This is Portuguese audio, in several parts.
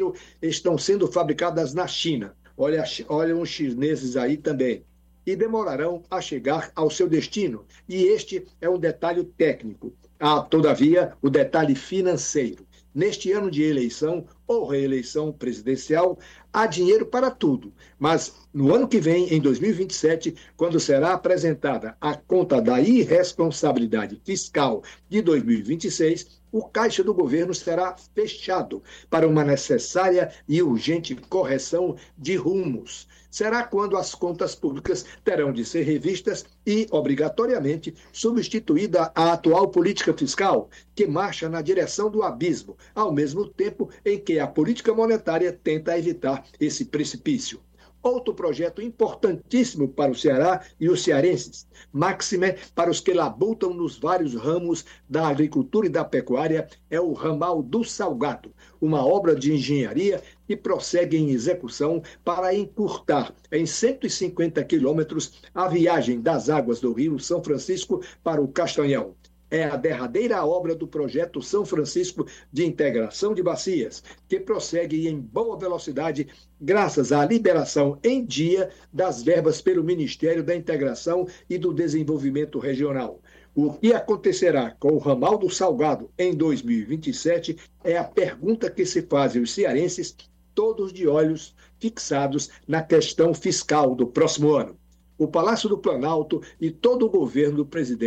Brasil estão sendo fabricadas na China. Olha os chineses aí também. E demorarão a chegar ao seu destino. E este é um detalhe técnico. Há, todavia, o detalhe financeiro. Neste ano de eleição ou reeleição presidencial, há dinheiro para tudo. Mas no ano que vem, em 2027, quando será apresentada a conta da irresponsabilidade fiscal de 2026, o caixa do governo será fechado para uma necessária e urgente correção de rumos. Será quando as contas públicas terão de ser revistas e, obrigatoriamente, substituída a atual política fiscal, que marcha na direção do abismo, ao mesmo tempo em que a política monetária tenta evitar esse precipício. Outro projeto importantíssimo para o Ceará e os cearenses, máxime para os que labutam nos vários ramos da agricultura e da pecuária, é o ramal do Salgado, uma obra de engenharia que prossegue em execução para encurtar em 150 quilômetros a viagem das águas do Rio São Francisco para o Castanhão. É a derradeira obra do projeto São Francisco de Integração de Bacias, que prossegue em boa velocidade graças à liberação em dia das verbas pelo Ministério da Integração e do Desenvolvimento Regional. O que acontecerá com o ramal do Salgado em 2027 é a pergunta que se fazem os cearenses, todos de olhos fixados na questão fiscal do próximo ano. O Palácio do Planalto e todo o governo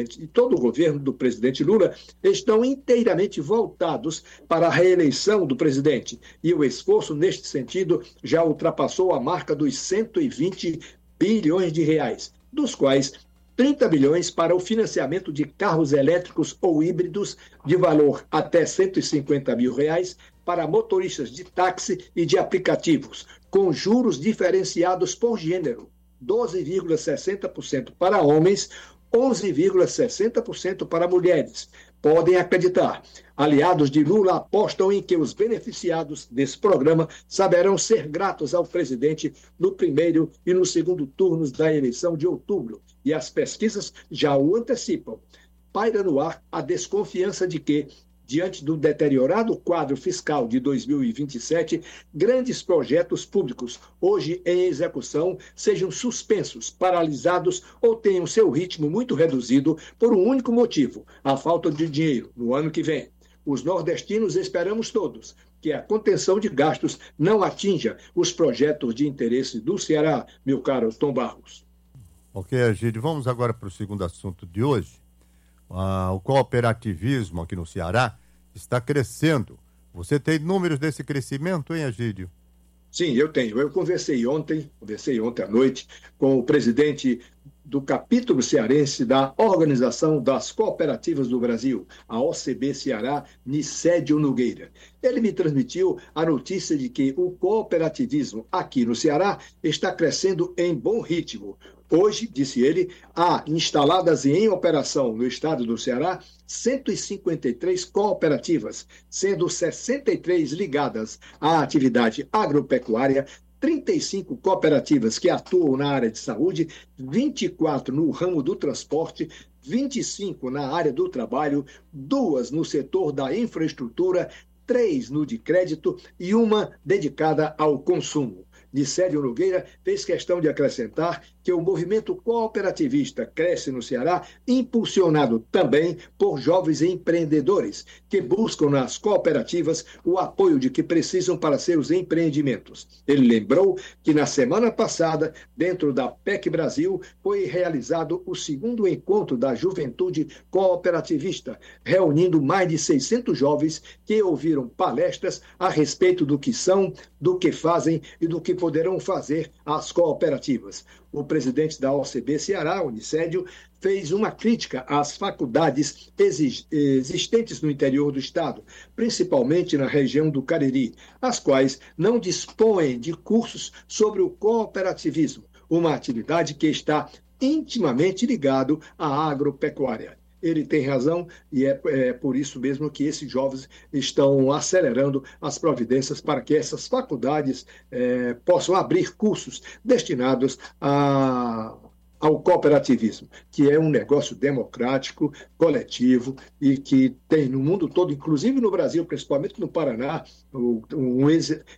do presidente Lula estão inteiramente voltados para a reeleição do presidente. E o esforço neste sentido já ultrapassou a marca dos 120 bilhões de reais, dos quais 30 bilhões para o financiamento de carros elétricos ou híbridos de valor até 150 mil reais para motoristas de táxi e de aplicativos, com juros diferenciados por gênero. 12,60% para homens, 11,60% para mulheres. Podem acreditar. Aliados de Lula apostam em que os beneficiados desse programa saberão ser gratos ao presidente no primeiro e no segundo turnos da eleição de outubro. E as pesquisas já o antecipam. Paira no ar a desconfiança de que, diante do deteriorado quadro fiscal de 2027, grandes projetos públicos, hoje em execução, sejam suspensos, paralisados ou tenham seu ritmo muito reduzido por um único motivo: a falta de dinheiro no ano que vem. Os nordestinos esperamos todos que a contenção de gastos não atinja os projetos de interesse do Ceará, meu caro Tom Barros. Ok, Egídio, vamos agora para o segundo assunto de hoje. O cooperativismo aqui no Ceará está crescendo. Você tem números desse crescimento, hein, Egídio? Sim, eu tenho. Eu conversei ontem à noite com o presidente do capítulo cearense da Organização das Cooperativas do Brasil, a OCB Ceará, Nicédio Nogueira. Ele me transmitiu a notícia de que o cooperativismo aqui no Ceará está crescendo em bom ritmo. Hoje, disse ele, há instaladas e em operação no estado do Ceará 153 cooperativas, sendo 63 ligadas à atividade agropecuária, 35 cooperativas que atuam na área de saúde, 24 no ramo do transporte, 25 na área do trabalho, 2 no setor da infraestrutura, 3 no de crédito e uma dedicada ao consumo. Nicédio Nogueira fez questão de acrescentar que o movimento cooperativista cresce no Ceará, impulsionado também por jovens empreendedores que buscam nas cooperativas o apoio de que precisam para seus empreendimentos. Ele lembrou que na semana passada, dentro da PEC Brasil, foi realizado o segundo encontro da juventude cooperativista, reunindo mais de 600 jovens que ouviram palestras a respeito do que são, do que fazem e do que poderão fazer as cooperativas. O presidente da OCB Ceará, o Nicédio, fez uma crítica às faculdades existentes no interior do estado, principalmente na região do Cariri, as quais não dispõem de cursos sobre o cooperativismo, uma atividade que está intimamente ligada à agropecuária. Ele tem razão e é por isso mesmo que esses jovens estão acelerando as providências para que essas faculdades possam abrir cursos destinados ao cooperativismo, que é um negócio democrático, coletivo e que tem no mundo todo, inclusive no Brasil, principalmente no Paraná, um